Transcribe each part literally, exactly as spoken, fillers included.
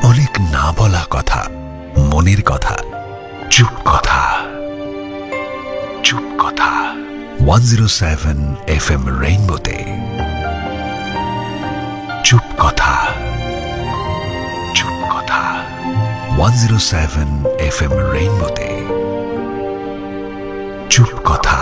অনেক না বলা কথা, মনের কথা, চুপ কথা, চুপ কথা। One zero seven F M রেইনবোতে চুপ কথা, চুপ কথা। One zero seven F M রেইনবোতে চুপ কথা।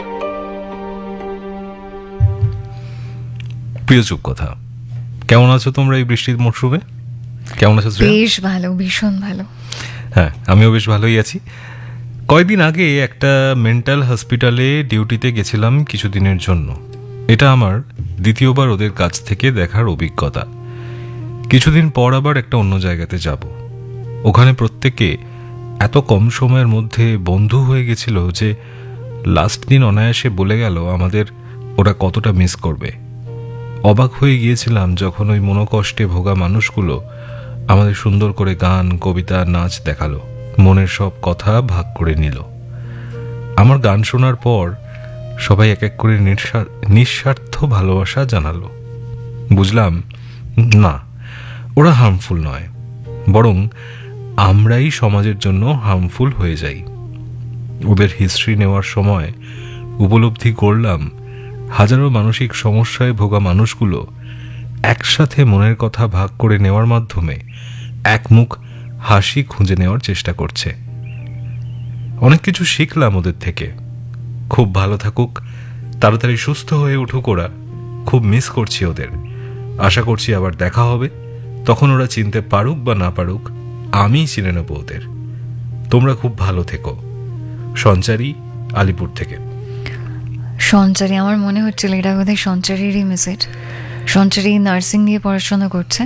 প্রিয় চুপ কথা, কেমন আছো তোমরা এই বৃষ্টির মরশুমে? কেমন আছো? বেশ ভালো, ভীষণ ভালো। হ্যাঁ, আমিও বেশ ভালোই আছি। কয়েকদিন আগে একটা মেন্টাল হসপিটালে ডিউটিতে গেছিলাম কিছুদিনের জন্য। এটা আমার দ্বিতীয়বার ওদের কাছ থেকে দেখার অভিজ্ঞতা। কিছুদিন পর আবার একটা অন্য জায়গাতে যাব। ওখানে প্রত্যেকে এত কম সময়ের মধ্যে বন্ধু হয়ে গেছিল যে লাস্ট দিন অনায়াসে বলে গেল আমাদের ওরা কতটা মিস করবে। অবাক হয়ে গিয়েছিলাম যখন ওই মনোকষ্টে ভোগা মানুষগুলো আমাদের সুন্দর করে গান, কবিতা, নাচ দেখালো, মনের সব কথা ভাগ করে নিল। আমার গান শোনার পর সবাই এক এক করে নিঃস্বার্থ ভালোবাসা জানালো। বুঝলাম না, ওরা হার্মফুল নয়, বরং আমরাই সমাজের জন্য হার্মফুল হয়ে যাই। ওদের হিস্ট্রি নেওয়ার সময় উপলব্ধি করলাম হাজারো মানসিক সমস্যায় ভোগা মানুষগুলো একসাথে মনের কথা ভাগ করে নেওয়ার মাধ্যমে একমুখ হাসি খুঁজে নেওয়ার চেষ্টা করছে। অনেক কিছু শিখলাম ওদের থেকে। খুব ভালো থাকুক, তাড়াতাড়ি সুস্থ হয়ে উঠুক ওরা। খুব মিস করছি ওদের। আশা করছি আবার দেখা হবে। তখন ওরা চিনতে পারুক বা না পারুক, আমিই চিনে নেব ওদের। তোমরা খুব ভালো থেকো। সঞ্চারী, আলিপুর থেকে। সঞ্চারী, আমার মনে হচ্ছিল এটা বোধহয় সঞ্চারীরই মেসেজ। সঞ্চারী নার্সিং নিয়ে পড়াশোনা করছে।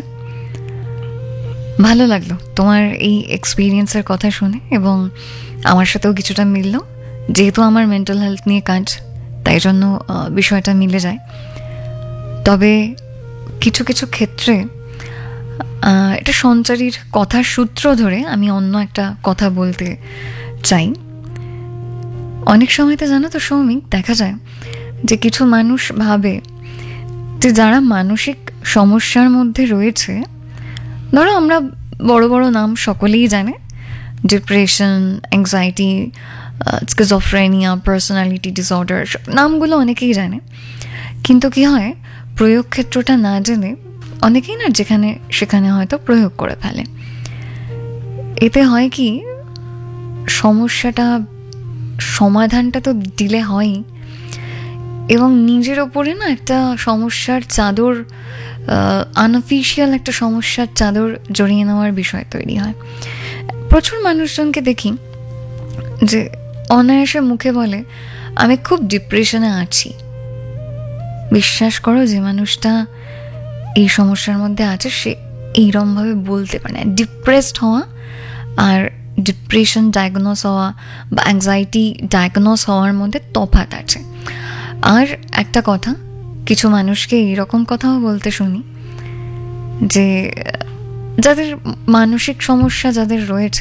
ভালো লাগলো তোমার এই এক্সপিরিয়েন্সের কথা শুনে, এবং আমার সাথেও কিছুটা মিলল। যেহেতু আমার মেন্টাল হেলথ নিয়ে কাজ, তাই জন্য বিষয়টা মিলে যায়। তবে কিছু কিছু ক্ষেত্রে এটা সঞ্চারীর কথার সূত্র ধরে আমি অন্য একটা কথা বলতে চাই। অনেক সময়তে জানো তো সৌমিক, দেখা যায় যে কিছু মানুষ ভাবে যে যারা মানসিক সমস্যার মধ্যে রয়েছে, ধরো আমরা বড় বড় নাম সকলেই জানে, depression, anxiety, schizophrenia, personality disorder, নামগুলো অনেকেই জানে। কিন্তু কি হয়, প্রয়োগ ক্ষেত্রটা না জেনে অনেকেই না যেখানে সেখানে হয়তো প্রয়োগ করে ফেলে। এতে হয় কি, সমস্যাটা সমাধানটা তো দিলে হয়ই, এবং নিজের ওপরে না একটা সমস্যার চাদর, আনঅফিশিয়াল একটা সমস্যার চাদর জড়িয়ে নেওয়ার বিষয় তৈরি হয়। প্রচুর মানুষজনকে দেখি যে অনায়াসে মুখে বলে আমি খুব ডিপ্রেশনে আছি। বিশ্বাস করো, যে মানুষটা এই সমস্যার মধ্যে আছে সে এইরকমভাবে বলতে পারে না। ডিপ্রেসড হওয়া আর ডিপ্রেশন ডায়াগনোস হওয়া বা অ্যাংজাইটি ডায়াগনোস হওয়ার মধ্যে তফাৎ আছে। আর একটা কথা, কিছু মানুষকে এইরকম কথাও বলতে শুনি যে যাদের মানসিক সমস্যা যাদের রয়েছে,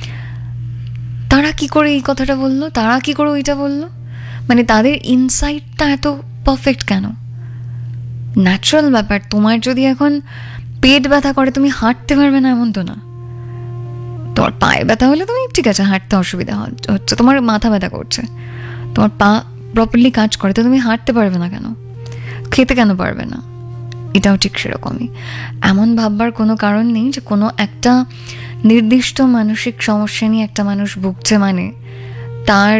তারা কি করে এই কথাটা বললো, তারা কি করে ওইটা বললো, মানে তাদের ইনসাইটটা এত পারফেক্ট কেন? ন্যাচারাল ব্যাপার। তোমার যদি এখন পেট ব্যথা করে তুমি হাঁটতে পারবে না এমন তো না। তোমার পায়ে ব্যথা হলে তুমি ঠিক আছে, হাঁটতে অসুবিধা হচ্ছে। তোমার মাথা ব্যথা করছে, তোমার পা প্রপারলি কাজ করে, তো তুমি হাঁটতে পারবে না কেন? খেতে কেন পারবে না? এটাও ঠিক সেরকমই। এমন ভাববার কোনো কারণ নেই যে কোনো একটা নির্দিষ্ট মানসিক সমস্যা নিয়ে একটা মানুষ ভুগছে মানে তার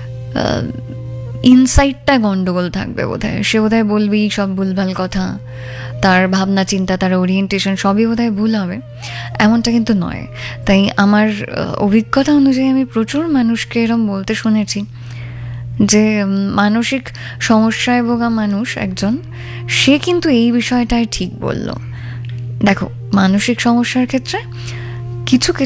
ইনসাইটটা গন্ডগোল থাকবে বোধহয়। সে বোধহয় বলবেই সব ভুলভাল কথা, তার ভাবনা চিন্তা, তার ওরিয়েন্টেশন সবই বোধহয় ভুল হবে, এমনটা কিন্তু নয়। তাই আমার অভিজ্ঞতা অনুযায়ী আমি প্রচুর মানুষকে এরম বলতে শুনেছি যে মানসিক সমস্যায় ভোগা মানুষ একজন, সে কিন্তু এই বিষয়টাই ঠিক বলল। দেখো, মানসিক সমস্যার ক্ষেত্রে কিছু